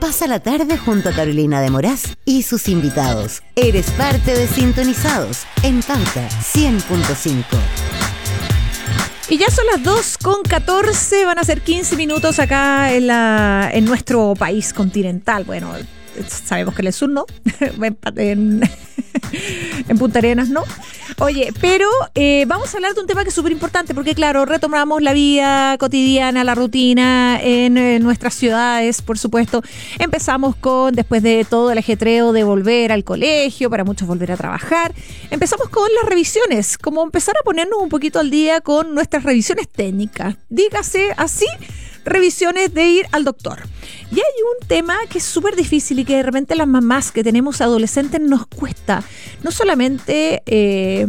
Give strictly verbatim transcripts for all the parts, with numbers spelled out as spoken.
Pasa la tarde junto a Carolina de Moraz y sus invitados. Eres parte de Sintonizados en Pauta cien punto cinco. Y ya son las dos con catorce, van a ser quince minutos acá en, la, en nuestro país continental. Bueno, sabemos que en el sur no, en, en Punta Arenas no. Oye, pero eh, vamos a hablar de un tema que es súper importante porque, claro, retomamos la vida cotidiana, la rutina en, en nuestras ciudades, por supuesto. Empezamos con, después de todo el ajetreo de volver al colegio, para muchos volver a trabajar, empezamos con las revisiones, como empezar a ponernos un poquito al día con nuestras revisiones técnicas. Dígase así, revisiones de ir al doctor. Y hay un tema que es súper difícil y que de repente las mamás que tenemos adolescentes nos cuesta, no solamente eh,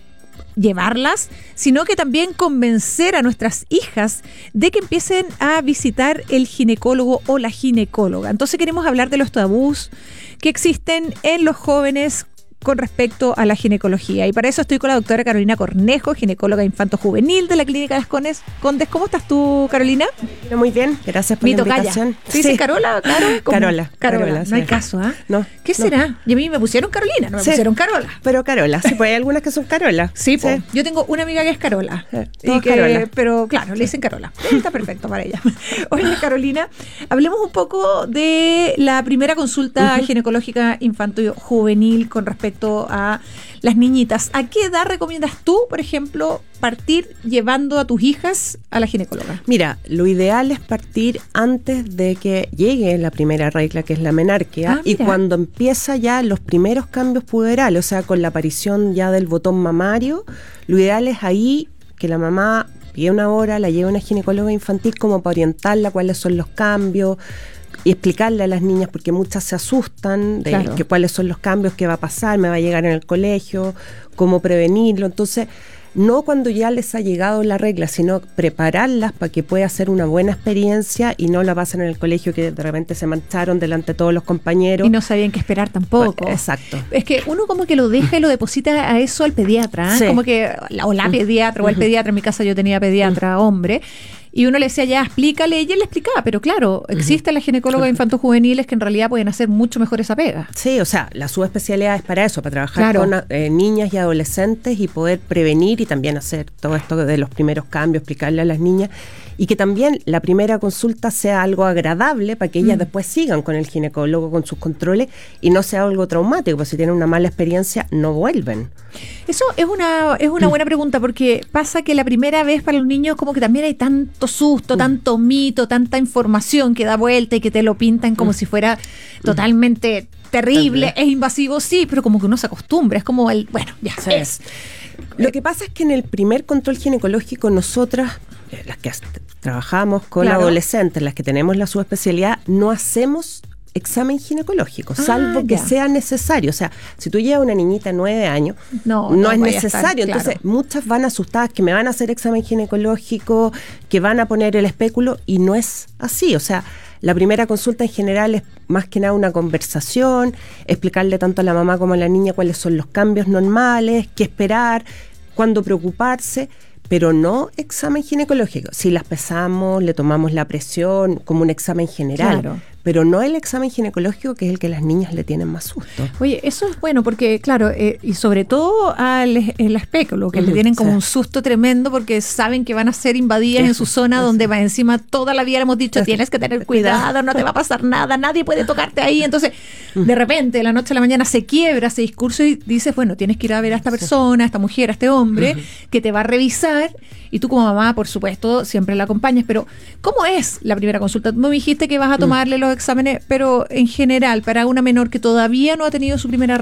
llevarlas, sino que también convencer a nuestras hijas de que empiecen a visitar el ginecólogo o la ginecóloga. Entonces queremos hablar de los tabús que existen en los jóvenes con respecto a la ginecología. Y para eso estoy con la doctora Carolina Cornejo, ginecóloga infanto-juvenil de la Clínica Las Condes. Condes. ¿Cómo estás tú, Carolina? Muy bien, gracias por Mi la tocaya. invitación. ¿Sí dice Carola? ¿Caro? Carola. Carola. Carola, No sí. hay caso, ¿ah? ¿eh? No. ¿Qué no. será? Y a mí me pusieron Carolina, no me Sí. pusieron Carola. Pero Carola, sí, pues hay algunas que son Carola. Sí, po. Yo tengo una amiga que es Carola. Eh, Y todos que, Carola. pero claro, le dicen Carola. Está perfecto para ella. Oye, Carolina, hablemos un poco de la primera consulta uh-huh. ginecológica infanto-juvenil con respecto a las niñitas. ¿A qué edad recomiendas tú, por ejemplo, partir llevando a tus hijas a la ginecóloga? Mira, lo ideal es partir antes de que llegue la primera regla, que es la menarquia, Ah, y mira. cuando empieza ya los primeros cambios puberales, o sea, con la aparición ya del botón mamario, lo ideal es ahí que la mamá pide una hora, la lleve a una ginecóloga infantil como para orientarla cuáles son los cambios y explicarle a las niñas, porque muchas se asustan de Claro. que cuáles son los cambios, qué va a pasar, me va a llegar en el colegio, cómo prevenirlo. Entonces, no cuando ya les ha llegado la regla, sino prepararlas para que pueda hacer una buena experiencia y no la pasen en el colegio que de repente se mancharon delante de todos los compañeros. Y no sabían qué esperar tampoco. Pues, exacto. Es que uno como que lo deja y lo deposita a eso al pediatra, ¿eh? Sí. Como que, la- o la pediatra, o el pediatra, en mi casa yo tenía pediatra, hombre, y uno le decía, ya, explícale, y él le explicaba, pero claro, existen las ginecólogas infanto-juveniles que en realidad pueden hacer mucho mejor esa pega. Sí, o sea, la subespecialidad es para eso, para trabajar Claro. con eh, niñas y adolescentes y poder prevenir y también hacer todo esto de los primeros cambios, explicarle a las niñas y que también la primera consulta sea algo agradable para que ellas Mm. después sigan con el ginecólogo, con sus controles y no sea algo traumático, porque si tienen una mala experiencia no vuelven. Eso es una es una buena pregunta, porque pasa que la primera vez para los niños como que también hay tanto susto, tanto mito, tanta información que da vuelta y que te lo pintan como si fuera totalmente terrible, Terrible. es invasivo, sí, pero como que uno se acostumbra, es como el, bueno, ya Sí. es. Lo que pasa es que en el primer control ginecológico nosotras, eh, las que hasta trabajamos con Claro. adolescentes, las que tenemos la subespecialidad, no hacemos examen ginecológico, Ah, salvo que ya. sea necesario. O sea, si tú llevas una niñita de nueve años, No, no, no es vaya a estar, necesario. claro. Entonces, muchas van asustadas que me van a hacer examen ginecológico, que van a poner el espéculo, y no es así. O sea, la primera consulta en general es más que nada una conversación, explicarle tanto a la mamá como a la niña cuáles son los cambios normales, qué esperar, cuándo preocuparse, pero no examen ginecológico. Si las pesamos, le tomamos la presión como un examen general, Claro. pero no el examen ginecológico, que es el que las niñas le tienen más susto. Oye, eso es bueno porque, claro, eh, y sobre todo al el espéculo, que le Ujú, tienen como sí. un susto tremendo porque saben que van a ser invadidas Eso, en su zona eso. donde va encima toda la vida le hemos dicho, tienes que tener cuidado, no te va a pasar nada, nadie puede tocarte ahí. Entonces, de repente, de la noche a la mañana se quiebra ese discurso y dices, bueno, tienes que ir a ver a esta persona, a esta mujer, a este hombre, que te va a revisar. Y tú como mamá, por supuesto, siempre la acompañas. Pero, ¿cómo es la primera consulta? Tú me dijiste que vas a tomarle los exámenes, pero en general, para una menor que todavía no ha tenido su primera